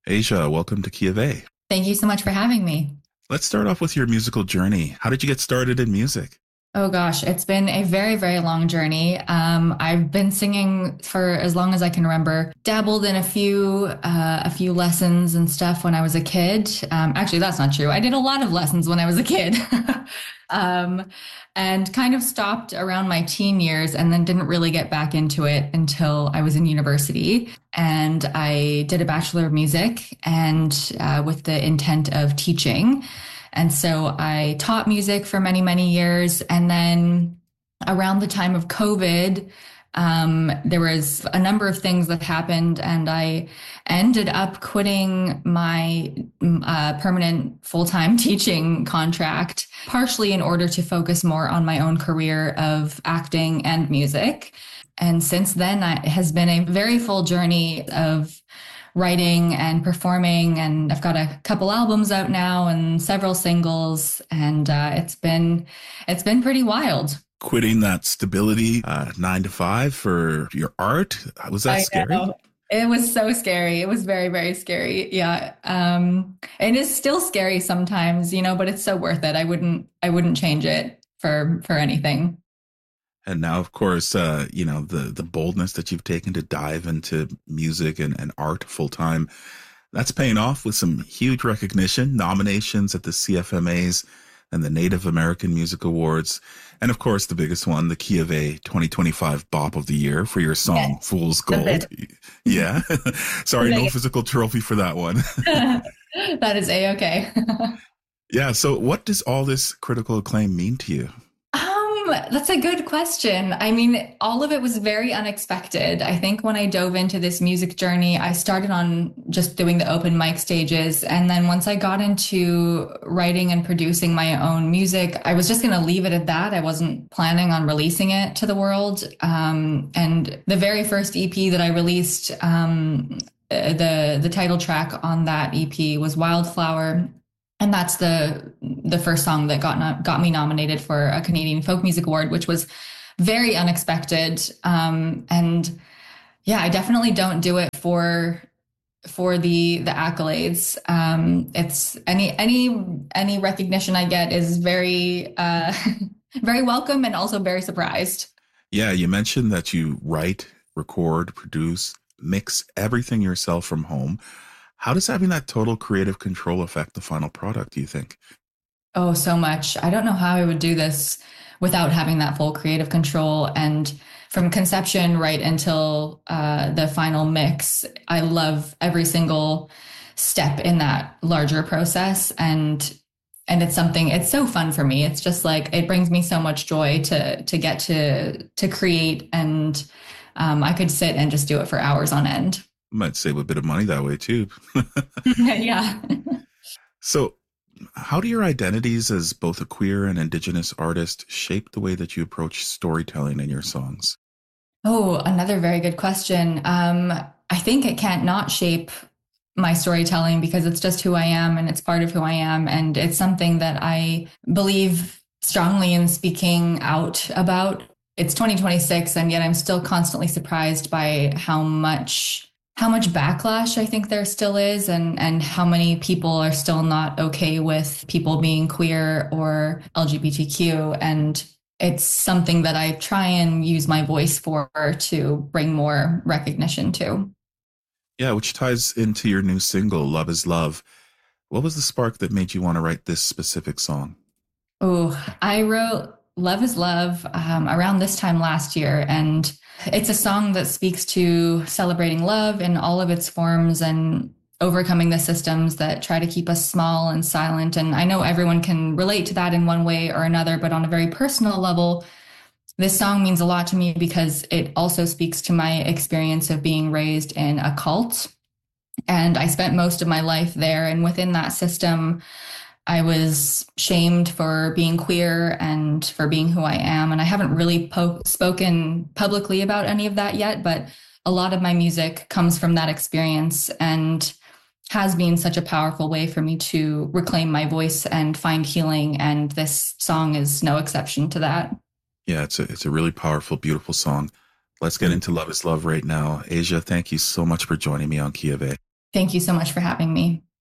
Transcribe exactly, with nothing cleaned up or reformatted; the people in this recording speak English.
Asia, welcome to Key of A. Thank you so much for having me. Let's start off with your musical journey. How did you get started in music? Oh gosh, it's been a very, very long journey. Um, I've been singing for as long as I can remember. Dabbled in a few, uh, a few lessons and stuff when I was a kid. Um, actually, that's not true. I did a lot of lessons when I was a kid, um, and kind of stopped around my teen years, and then didn't really get back into it until I was in university. And I did a Bachelor of Music, and uh, with the intent of teaching. And so I taught music for many, many years. And then around the time of COVID, um, there was a number of things that happened, and I ended up quitting my uh, permanent full-time teaching contract, partially in order to focus more on my own career of acting and music. And since then, it has been a very full journey of writing and performing, and I've got a couple albums out now and several singles, and uh, it's been it's been pretty wild. Quitting that stability, uh, nine to five for your art, was that I scary? know. It was so scary. It was very, very scary. Yeah. Um, it is still scary sometimes, you know, but it's so worth it. I wouldn't I wouldn't change it for for anything. And now, of course, uh, you know, the the boldness that you've taken to dive into music and, and art full time, that's paying off with some huge recognition, nominations at the C F M As and the Native American Music Awards. And of course, the biggest one, the Key of A twenty twenty-five Bop of the Year for your song, Yes. Fool's Gold. Yeah. Sorry, no physical trophy for that one. That is A-okay. Yeah. So what does all this critical acclaim mean to you? Um, that's a good question. I mean, all of it was very unexpected. I think when I dove into this music journey, I started on just doing the open mic stages. And then once I got into writing and producing my own music, I was just going to leave it at that. I wasn't planning on releasing it to the world. Um, and the very first E P that I released, um, the, the title track on that E P was Wildflower. And that's the the first song that got no, got me nominated for a Canadian Folk Music Award, which was very unexpected. Um, and yeah, I definitely don't do it for for the the accolades. Um, it's any any any recognition I get is very uh, very welcome, and also very surprised. Yeah, you mentioned that you write, record, produce, mix everything yourself from home. How does having that total creative control affect the final product, do you think? Oh, so much. I don't know how I would do this without having that full creative control. And from conception right until uh, the final mix, I love every single step in that larger process. And and it's something, it's so fun for me. It's just like, it brings me so much joy to to get to to create. And um, I could sit and just do it for hours on end. Might save a bit of money that way too. Yeah. So, how do your identities as both a queer and indigenous artist shape the way that you approach storytelling in your songs? Oh, another very good question. Um, I think it can't not shape my storytelling because it's just who I am, and it's part of who I am. And it's something that I believe strongly in speaking out about. It's twenty twenty-six, and yet I'm still constantly surprised by how much how much backlash I think there still is, and, and how many people are still not okay with people being queer or L G B T Q. And it's something that I try and use my voice for to bring more recognition to. Yeah, which ties into your new single, Love is Love. What was the spark that made you want to write this specific song? Oh, I wrote Love is Love um, around this time last year. And it's a song that speaks to celebrating love in all of its forms and overcoming the systems that try to keep us small and silent. And I know everyone can relate to that in one way or another, but on a very personal level, this song means a lot to me because it also speaks to my experience of being raised in a cult. And I spent most of my life there. And within that system, I was shamed for being queer and for being who I am. And I haven't really po- spoken publicly about any of that yet, but a lot of my music comes from that experience and has been such a powerful way for me to reclaim my voice and find healing. And this song is no exception to that. Yeah, it's a, it's a really powerful, beautiful song. Let's get into Love is Love right now. Asia, thank you so much for joining me on Key of A. Thank you so much for having me.